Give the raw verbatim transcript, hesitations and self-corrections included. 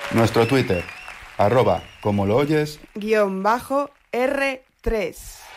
Nuestro Twitter, arroba como lo oyes, guión bajo R tres.